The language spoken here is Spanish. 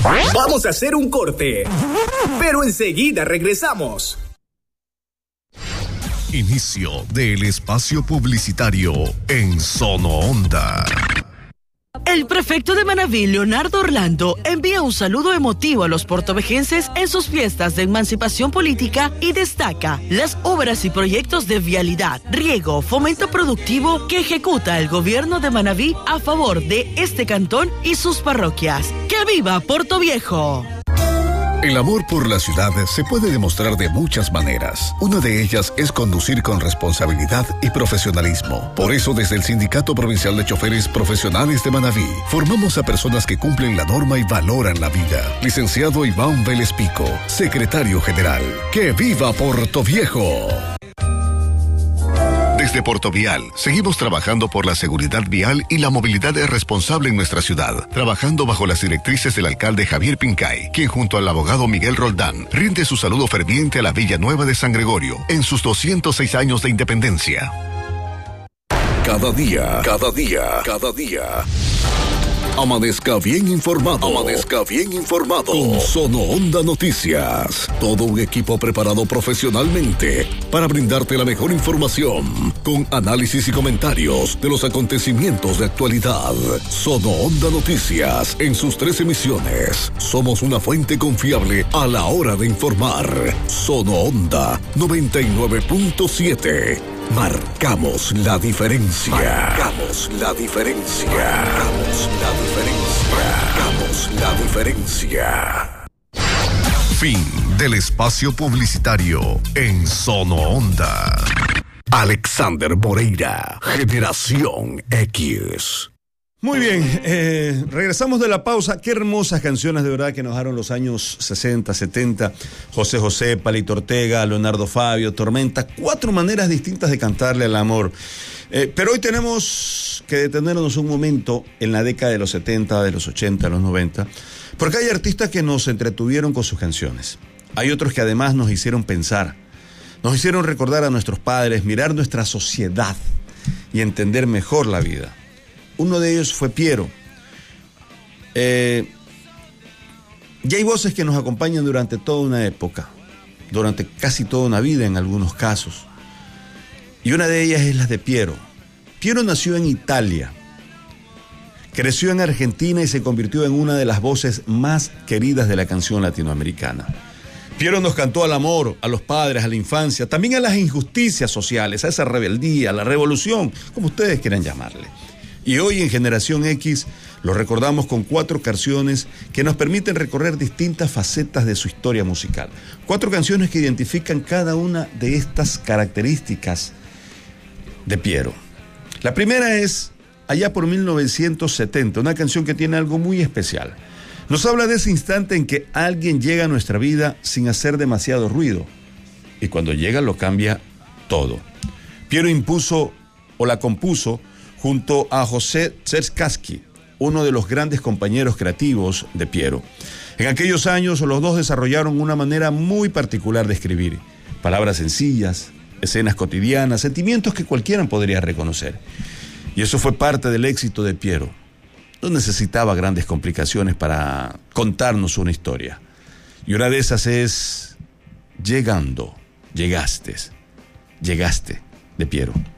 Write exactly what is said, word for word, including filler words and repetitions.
Vamos a hacer un corte, pero enseguida regresamos. Inicio del espacio publicitario en Sono Onda. El prefecto de Manabí, Leonardo Orlando, envía un saludo emotivo a los portovejenses en sus fiestas de emancipación política y destaca las obras y proyectos de vialidad, riego, fomento productivo que ejecuta el gobierno de Manabí a favor de este cantón y sus parroquias. ¡Que viva Portoviejo! El amor por la ciudad se puede demostrar de muchas maneras. Una de ellas es conducir con responsabilidad y profesionalismo. Por eso, desde el Sindicato Provincial de Choferes Profesionales de Manabí, formamos a personas que cumplen la norma y valoran la vida. Licenciado Iván Vélez Pico, Secretario General. ¡Que viva Portoviejo! Desde Portovial, seguimos trabajando por la seguridad vial y la movilidad responsable en nuestra ciudad, trabajando bajo las directrices del alcalde Javier Pincay, quien junto al abogado Miguel Roldán rinde su saludo ferviente a la Villa Nueva de San Gregorio en sus doscientos seis años de independencia. Cada día, cada día, cada día. Amanezca bien informado. Amanezca bien informado. Con Sono Onda Noticias. Todo un equipo preparado profesionalmente para brindarte la mejor información, con análisis y comentarios de los acontecimientos de actualidad. Sono Onda Noticias en sus tres emisiones. Somos una fuente confiable a la hora de informar. Sono Onda noventa y nueve punto siete. Marcamos la diferencia. Marcamos la diferencia. Marcamos la diferencia. Marcamos la diferencia. Fin del espacio publicitario en Sono Onda. Alexander Moreira, Generación X. Muy bien, eh, regresamos de la pausa. Qué hermosas canciones de verdad que nos dejaron los años sesenta, setenta. José José, Palito Ortega, Leonardo Fabio, Tormenta. Cuatro maneras distintas de cantarle al amor. Eh, pero hoy tenemos que detenernos un momento en la década de los setenta, de los ochenta, de los noventa. Porque hay artistas que nos entretuvieron con sus canciones. Hay otros que además nos hicieron pensar. Nos hicieron recordar a nuestros padres, mirar nuestra sociedad y entender mejor la vida. Uno de ellos fue Piero. Eh, y hay voces que nos acompañan durante toda una época, durante casi toda una vida en algunos casos. Y una de ellas es la de Piero. Piero nació en Italia, creció en Argentina y se convirtió en una de las voces más queridas de la canción latinoamericana. Piero nos cantó al amor, a los padres, a la infancia, también a las injusticias sociales, a esa rebeldía, a la revolución, como ustedes quieran llamarle. Y hoy en Generación X lo recordamos con cuatro canciones que nos permiten recorrer distintas facetas de su historia musical. Cuatro canciones que identifican cada una de estas características de Piero. La primera es allá por mil novecientos setenta, una canción que tiene algo muy especial. Nos habla de ese instante en que alguien llega a nuestra vida sin hacer demasiado ruido. Y cuando llega lo cambia todo. Piero impuso o la compuso junto a José Czerkaski, uno de los grandes compañeros creativos de Piero. En aquellos años los dos desarrollaron una manera muy particular de escribir. Palabras sencillas, escenas cotidianas, sentimientos que cualquiera podría reconocer. Y eso fue parte del éxito de Piero. No necesitaba grandes complicaciones para contarnos una historia. Y una de esas es Llegando, llegaste, llegaste de Piero.